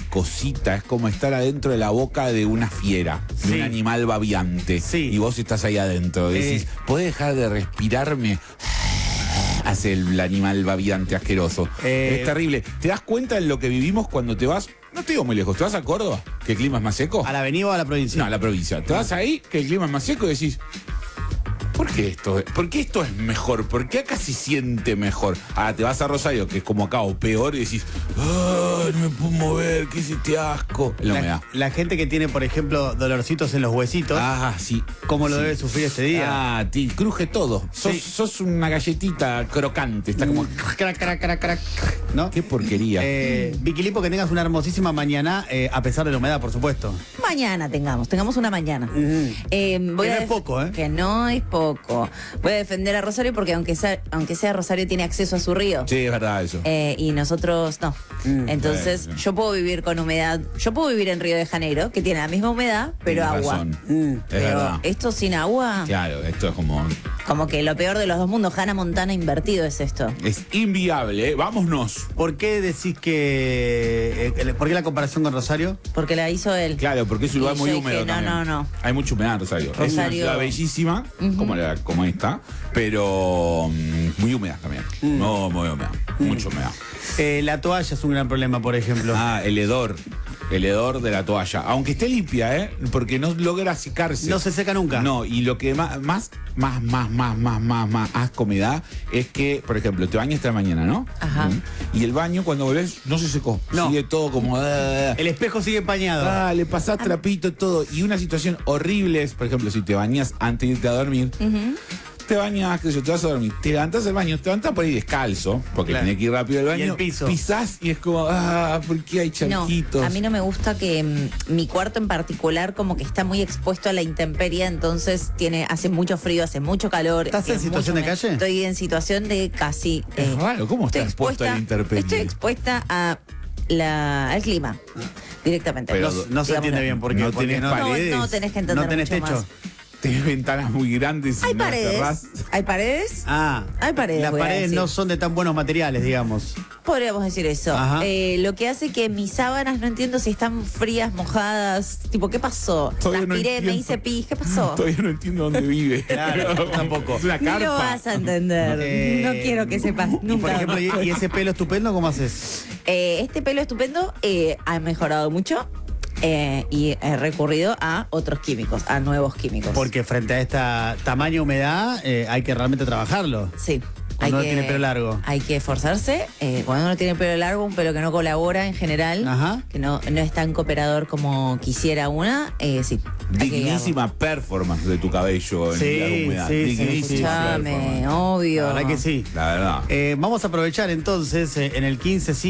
viscosita, es como estar adentro de la boca de una fiera, de un animal babiante. Sí. Y vos estás ahí adentro. Decís, ¿podés dejar de respirarme? Hace el animal babiante asqueroso. Es terrible. ¿Te das cuenta de lo que vivimos cuando te vas? No te digo muy lejos. ¿Te vas a Córdoba? ¿Que el clima es más seco? ¿A la avenida o a la provincia? No, a la provincia. Te vas ahí, que el clima es más seco y decís, ¿por qué esto es mejor? ¿Por qué acá se siente mejor? Ahora te vas a Rosario, que es como acá o peor, y decís, ¡ay, no me puedo mover! ¿Qué es este asco? La humedad. La gente que tiene, por ejemplo, dolorcitos en los huesitos. Ah, sí. ¿Cómo lo debe sufrir este día? Ah, cruje todo. Sos una galletita crocante. Está como... Crac, crac, crac, crac. ¿No? Qué porquería. Vicky Lipo, que tengas una hermosísima mañana, a pesar de la humedad, por supuesto. Mañana tengamos una mañana. Que no es poco, ¿eh? Que no es poco. Voy a defender a Rosario porque aunque sea Rosario tiene acceso a su río. Sí, es verdad eso. Y nosotros no. Entonces yo puedo vivir con humedad. Yo puedo vivir en Río de Janeiro, que tiene la misma humedad, pero Tienes agua. razón. Es Pero verdad. esto sin agua, Claro, esto es como que lo peor de los dos mundos. Hannah Montana invertido es esto. es inviable, ¿eh? Vámonos. ¿Por qué decís ¿por qué la comparación con Rosario? Porque la hizo él. Claro, porque es un lugar Y muy yo húmedo dije, también. no. Hay mucha humedad en Rosario. Es una Rosario- ciudad bellísima, como esta, pero muy húmeda también. No, muy húmeda. Mucha humedad. La toalla es un gran problema, por ejemplo. Ah, el hedor. El hedor de la toalla. Aunque esté limpia, ¿eh? Porque no logra secarse. No se seca nunca. No, y lo que más asco me da es que, por ejemplo, te bañas esta mañana, ¿no? Ajá. Y el baño, cuando volvés, no se secó. No. Sigue todo como... El espejo sigue empañado. le pasás trapito, todo. Y una situación horrible es, por ejemplo, si te bañas antes de irte a dormir, te bañas, qué sé yo, te vas a dormir, te levantás del baño, te levantás por ahí descalzo, porque Claro. tenés que ir rápido al baño, Y el piso. pisás y es como, ¿por qué hay charquitos? No, a mí no me gusta que mi cuarto en particular como que está muy expuesto a la intemperie, entonces hace mucho frío, hace mucho calor. ¿Estás en es situación mucho de calle? Estoy en situación de casi... Es raro, ¿cómo estoy estás expuesto a la intemperie? Estoy expuesta al clima, directamente. Pero No se entiende bien por qué. no porque tenés No, paredes. no tenés que entender No tenés mucho techo. más. Tenés ventanas muy grandes y Hay no las cerrás. paredes, hay paredes. Ah, Hay paredes, las voy a paredes decir. no son de tan buenos materiales, digamos. Podríamos decir eso. Ajá. Lo que hace que mis sábanas no entiendo si están frías, mojadas. Tipo, ¿qué pasó? Todavía Las no tiré, me entiendo. hice pis, ¿qué pasó? Todavía no entiendo dónde vive. Claro, tampoco. Es una Ni carpa. lo vas a entender. No quiero que sepas Y por nunca. ejemplo, ¿y ese pelo estupendo cómo haces? Este pelo estupendo ha mejorado mucho y he recurrido a otros químicos, a nuevos químicos. Porque frente a esta tamaña humedad hay que realmente trabajarlo. Sí. Cuando uno tiene pelo largo. Hay que esforzarse. Cuando uno tiene pelo largo, un pelo que no colabora en general, Ajá. que no es tan cooperador como quisiera una, sí. hay que Dignísima performance de tu cabello en Sí, la humedad. sí, sí, Dignísima sí. Escuchame, performance. obvio. La verdad que sí. La verdad. Vamos a aprovechar entonces en el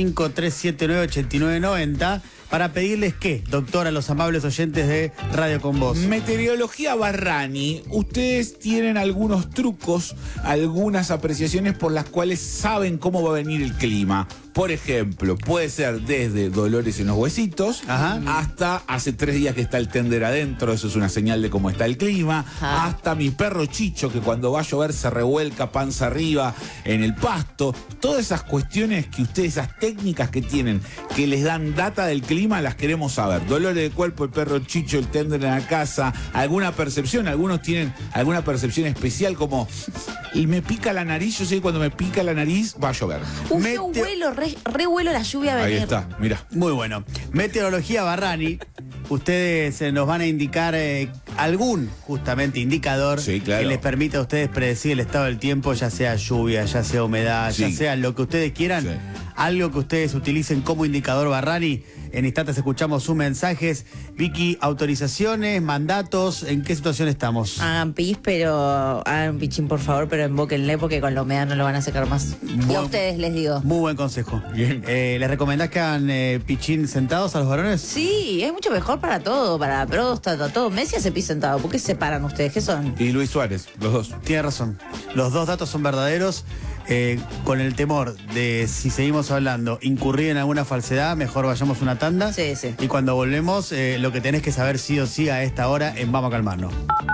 1553798990 para pedirles que, doctor, a los amables oyentes de Radio Con Vos. Meteorología Barrani, ustedes tienen algunos trucos, algunas apreciaciones por las cuales saben cómo va a venir el clima. Por ejemplo, puede ser desde dolores en los huesitos Ajá. hasta hace 3 días que está el tender adentro, eso es una señal de cómo está el clima, Ajá. hasta mi perro Chicho que cuando va a llover se revuelca panza arriba en el pasto. Todas esas cuestiones que ustedes, esas técnicas que tienen, que les dan data del clima, las queremos saber. Dolores de cuerpo, el perro Chicho, el tender en la casa, alguna percepción, algunos tienen alguna percepción especial como me pica la nariz, yo sé que cuando me pica la nariz va a llover. Yo huelo, re huelo la lluvia a venir. Ahí está, mira. Muy bueno. Meteorología Barrani. Ustedes nos van a indicar algún, justamente, indicador Sí, claro. que les permita a ustedes predecir el estado del tiempo, ya sea lluvia, ya sea humedad, ya Sí. sea lo que ustedes quieran. Sí. Algo que ustedes utilicen como indicador Barrani. En instantes escuchamos sus mensajes. Vicky, autorizaciones, mandatos, ¿en qué situación estamos? Hagan pis, pero hagan pichín, por favor, pero embóquenle porque con la humedad no lo van a secar más. Y a Bueno. ustedes les digo. Muy buen consejo. Bien. ¿Les recomendás que hagan pichín sentados a los varones? Sí, es mucho mejor para todo, para la próstata, todo. Messi hace pis sentado. ¿Por qué se separan ustedes? ¿Qué son? Y Luis Suárez, los dos. Tiene razón. Los dos datos son verdaderos. Con el temor de, si seguimos hablando, incurrir en alguna falsedad, mejor vayamos una tanda. Sí, sí. Y cuando volvemos, lo que tenés que saber sí o sí a esta hora en Vamos a Calmarnos.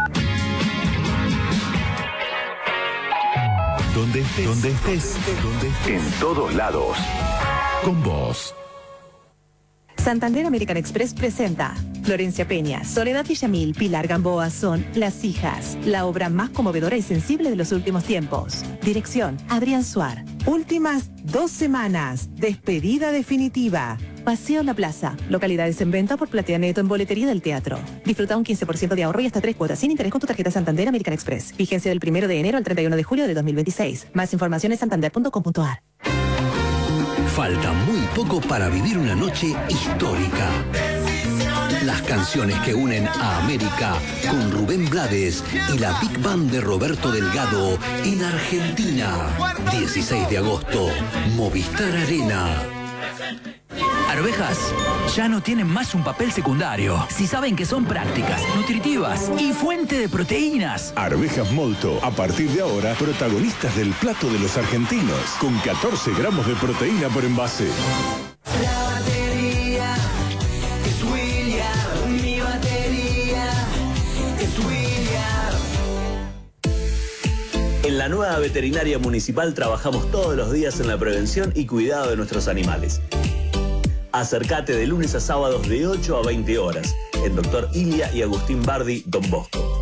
Donde estés, en todos lados. Con vos. Santander American Express presenta Florencia Peña, Soledad Villamil, Pilar Gamboa son Las Hijas, la obra más conmovedora y sensible de los últimos tiempos. Dirección, Adrián Suar. Últimas 2 semanas, despedida definitiva. Paseo La Plaza, localidades en venta por Plateaneto en boletería del teatro. Disfruta un 15% de ahorro y hasta 3 cuotas sin interés con tu tarjeta Santander American Express. Vigencia del 1 de enero al 31 de julio de 2026. Más información en santander.com.ar. Falta muy poco para vivir una noche histórica. Las canciones que unen a América con Rubén Blades y la Big Band de Roberto Delgado en Argentina. 16 de agosto, Movistar Arena. Arvejas ya no tienen más un papel secundario. Si saben que son prácticas, nutritivas y fuente de proteínas. Arvejas Molto, a partir de ahora, protagonistas del plato de los argentinos, con 14 gramos de proteína por envase. La batería es William, mi batería es William. En la nueva veterinaria municipal trabajamos todos los días en la prevención y cuidado de nuestros animales. Acércate de lunes a sábados de 8 a 20 horas en Dr. Ilia y Agustín Bardi, Don Bosco.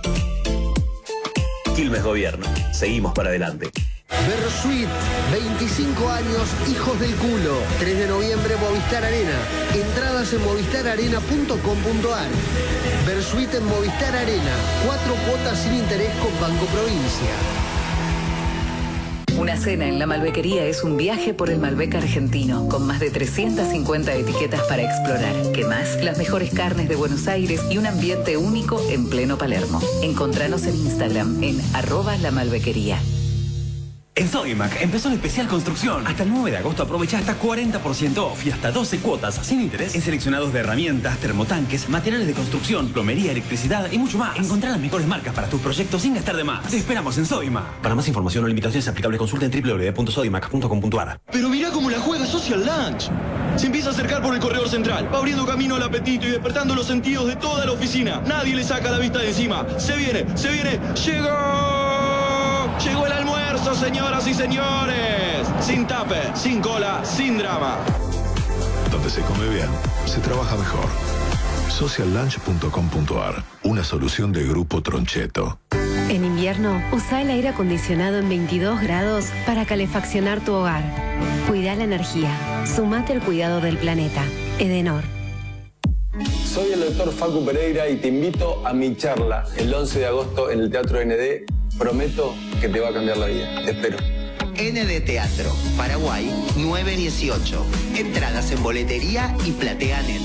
Quilmes Gobierno. Seguimos para adelante. Versuit, 25 años, hijos del culo. 3 de noviembre, Movistar Arena. Entradas en movistararena.com.ar. Versuit en Movistar Arena. 4 cuotas sin interés con Banco Provincia. Una cena en la Malbequería es un viaje por el Malbec argentino, con más de 350 etiquetas para explorar. ¿Qué más? Las mejores carnes de Buenos Aires y un ambiente único en pleno Palermo. Encontranos en Instagram en @lamalbequería. En Sodimac empezó el especial construcción. Hasta el 9 de agosto aprovecha hasta 40% off y hasta 12 cuotas sin interés en seleccionados de herramientas, termotanques, materiales de construcción, plomería, electricidad y mucho más. Encontrá las mejores marcas para tus proyectos sin gastar de más. Te esperamos en Sodimac. Para más información o limitaciones aplicables, consulta en www.sodimac.com.ar. Pero mirá cómo la juega Social Lunch. Se empieza a acercar por el corredor central, va abriendo camino al apetito y despertando los sentidos de toda la oficina. Nadie le saca la vista de encima. Se viene, llegó. Llegó el almuerzo, señoras y señores. Sin tupper, sin cola, sin drama. Donde se come bien, se trabaja mejor. Sociallunch.com.ar. Una solución de Grupo Tronchetto. En invierno, usa el aire acondicionado en 22 grados para calefaccionar tu hogar. Cuida la energía. Sumate al cuidado del planeta. Edenor. Soy el doctor Facu Pereira y te invito a mi charla el 11 de agosto en el Teatro ND. Prometo que te va a cambiar la vida. Te espero. ND Teatro, Paraguay, 918. Entradas en boletería y PlateaNet.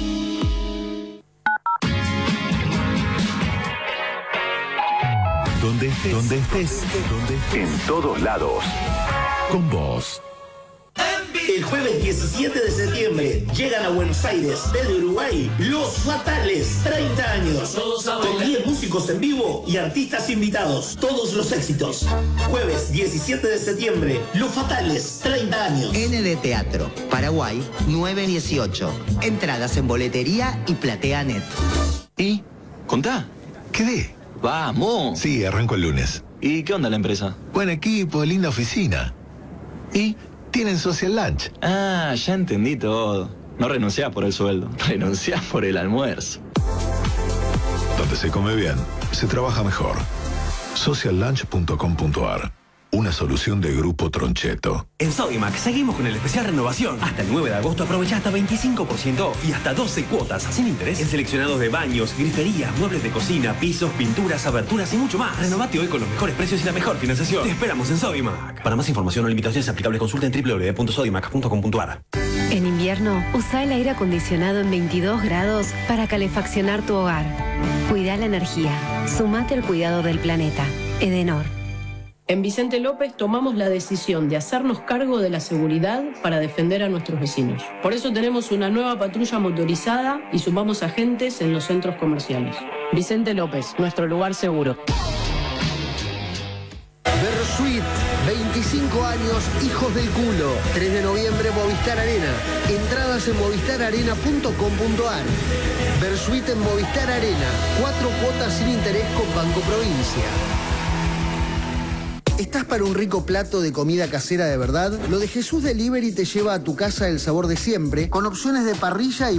Donde estés. En todos lados. Con vos. El jueves 17 de septiembre llegan a Buenos Aires, desde Uruguay, Los Fatales, 30 años. Con 10 músicos en vivo y artistas invitados. Todos los éxitos. Jueves 17 de septiembre, Los Fatales, 30 años. ND Teatro, Paraguay, 918. Entradas en boletería y PlateaNet. ¿Y? ¿Contá? ¿Qué? ¡Vamos! Sí, arranco el lunes. ¿Y qué onda la empresa? Buen equipo, linda oficina. ¿Y? Tienen Social Lunch. Ah, ya entendí todo. No renunciás por el sueldo, renunciás por el almuerzo. Donde se come bien, se trabaja mejor. Sociallunch.com.ar. Una solución de Grupo Tronchetto. En Sodimac seguimos con el especial renovación. Hasta el 9 de agosto aprovecha hasta 25% off y hasta 12 cuotas sin interés en seleccionados de baños, griferías, muebles de cocina, pisos, pinturas, aberturas y mucho más. Renovate hoy con los mejores precios y la mejor financiación. Te esperamos en Sodimac. Para más información o limitaciones aplicables, consulta en www.sodimac.com.ar. En invierno, usa el aire acondicionado en 22 grados para calefaccionar tu hogar. Cuida la energía. Sumate al cuidado del planeta. Edenor. En Vicente López tomamos la decisión de hacernos cargo de la seguridad para defender a nuestros vecinos. Por eso tenemos una nueva patrulla motorizada y sumamos agentes en los centros comerciales. Vicente López, nuestro lugar seguro. Versuit, 25 años, hijos del culo. 3 de noviembre, Movistar Arena. Entradas en movistararena.com.ar. Versuit en Movistar Arena. 4 cuotas sin interés con Banco Provincia. ¿Estás para un rico plato de comida casera de verdad? Lo de Jesús Delivery te lleva a tu casa el sabor de siempre, con opciones de parrilla y